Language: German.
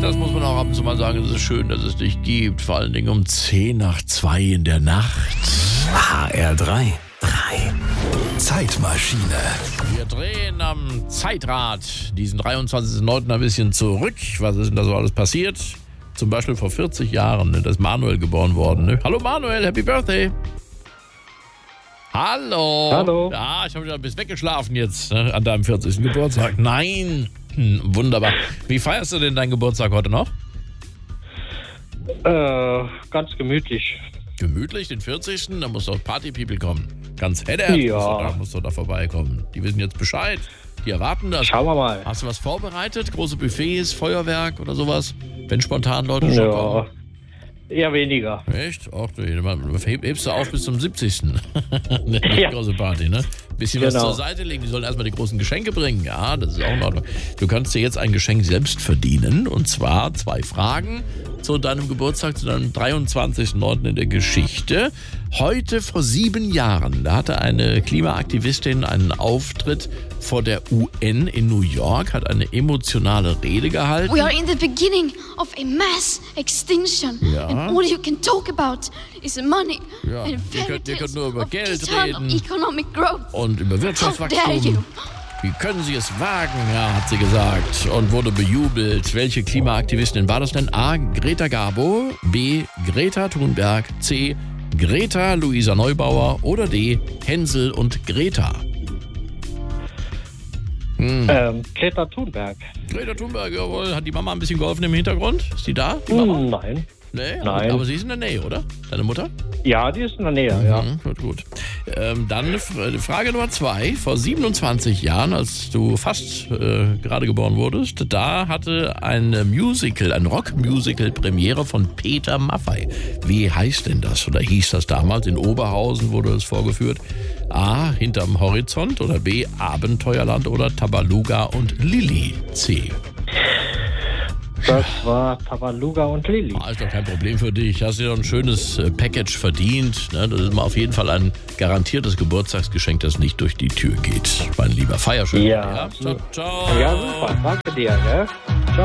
Das muss man auch ab und zu mal sagen, es ist schön, dass es dich gibt. Vor allen Dingen um 1:10 in der Nacht. HR3. Zeitmaschine. Wir drehen am Zeitrad diesen 23.09. ein bisschen zurück. Was ist denn da so alles passiert? Zum Beispiel vor 40 Jahren, da ist Manuel geboren worden. Ne? Hallo Manuel, Happy Birthday. Hallo. Hallo. Ja, ich habe wieder ein bisschen weggeschlafen jetzt, ne, an deinem 40. Geburtstag. Nein. Wunderbar. Wie feierst du denn deinen Geburtstag heute noch? Ganz gemütlich. Gemütlich, den 40. Da muss doch Party-People kommen. Ganz headed musst du da vorbeikommen. Die wissen jetzt Bescheid. Die erwarten das. Schauen wir mal. Hast du was vorbereitet? Große Buffets, Feuerwerk oder sowas? Wenn spontan Leute schon kommen? Eher weniger. Echt? Ach du, hebst du auf bis zum 70. Eine große Party, ne? Bisschen was zur Seite legen. Die sollen erstmal die großen Geschenke bringen. Ja, das ist auch in Ordnung. Du kannst dir jetzt ein Geschenk selbst verdienen. Und zwar 2 Fragen zu deinem Geburtstag, zu deinem 23.09. in der Geschichte. Heute vor 7 Jahren, da hatte eine Klimaaktivistin einen Auftritt vor der UN in New York, hat eine emotionale Rede gehalten. We are in the beginning of a mass extinction. Ja. And all you can talk about is money. Ja, And ihr könnt nur über of Geld eternal reden. Economic growth. Und über How dare you? Wirtschaftswachstum. Wie können Sie es wagen, ja, hat sie gesagt und wurde bejubelt. Welche Klimaaktivistin war das denn? A. Greta Garbo, B. Greta Thunberg, C. Greta Luisa Neubauer oder D. Hänsel und Greta? Greta Thunberg. Greta Thunberg, jawohl. Hat die Mama ein bisschen geholfen im Hintergrund? Ist die da? Die Mama? Nein. Nee? Nein. Aber sie ist in der Nähe, oder? Deine Mutter? Ja, die ist in der Nähe, ja. Gut. Dann Frage Nummer 2. Vor 27 Jahren, als du fast gerade geboren wurdest, da hatte ein Rockmusical Premiere von Peter Maffay. Wie heißt denn das oder hieß das damals? In Oberhausen wurde es vorgeführt. A. Hinterm Horizont oder B. Abenteuerland oder Tabaluga und Lilly. C. Das war Tabaluga und Lilly. Ist doch kein Problem für dich. Hast dir doch ein schönes Package verdient. Ne? Das ist mal auf jeden Fall ein garantiertes Geburtstagsgeschenk, das nicht durch die Tür geht. Mein lieber, feier schön. Ja. Ciao, ciao. Ja, super. Danke dir, ne?